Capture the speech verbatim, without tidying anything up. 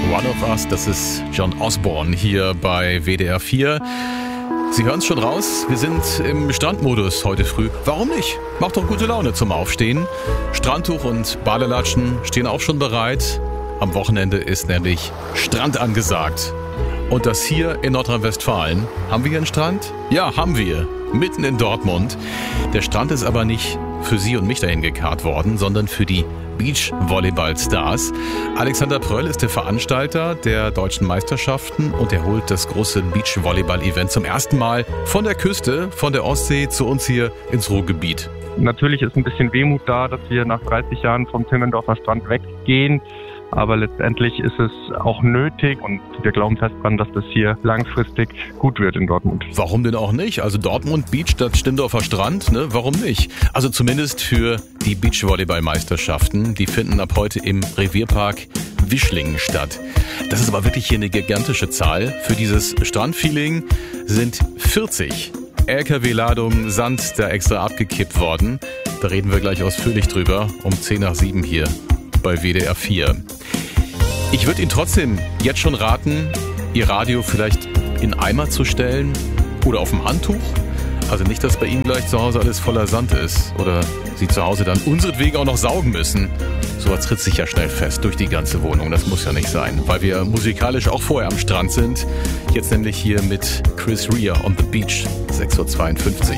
One of Us, das ist John Osborne hier bei W D R vier. Sie hören es schon raus, wir sind im Strandmodus heute früh. Warum nicht? Macht doch gute Laune zum Aufstehen. Strandtuch und Badelatschen stehen auch schon bereit. Am Wochenende ist nämlich Strand angesagt. Und das hier in Nordrhein-Westfalen. Haben wir hier einen Strand? Ja, haben wir. Mitten in Dortmund. Der Strand ist aber nicht für Sie und mich dahin gekarrt worden, sondern für die Beachvolleyball-Stars. Alexander Pröll ist der Veranstalter der deutschen Meisterschaften und er holt das große Beachvolleyball-Event zum ersten Mal von der Küste, von der Ostsee zu uns hier ins Ruhrgebiet. Natürlich ist ein bisschen Wehmut da, dass wir nach dreißig Jahren vom Timmendorfer Strand weggehen. Aber letztendlich ist es auch nötig und wir glauben fest dran, dass das hier langfristig gut wird in Dortmund. Warum denn auch nicht? Also Dortmund Beach statt Stindorfer Strand, ne? Warum nicht? Also zumindest für die Beachvolleyball-Meisterschaften. Die finden ab heute im Revierpark Wischlingen statt. Das ist aber wirklich hier eine gigantische Zahl. Für dieses Strandfeeling sind vierzig L K W-Ladungen Sand da extra abgekippt worden. Da reden wir gleich ausführlich drüber um zehn nach sieben hier bei W D R vier. Ich würde Ihnen trotzdem jetzt schon raten, Ihr Radio vielleicht in Eimer zu stellen oder auf dem Handtuch. Also nicht, dass bei Ihnen gleich zu Hause alles voller Sand ist oder Sie zu Hause dann unseretwegen auch noch saugen müssen. So tritt sich ja schnell fest durch die ganze Wohnung. Das muss ja nicht sein, weil wir musikalisch auch vorher am Strand sind. Jetzt nämlich hier mit Chris Rea on the Beach, sechs Uhr zweiundfünfzig.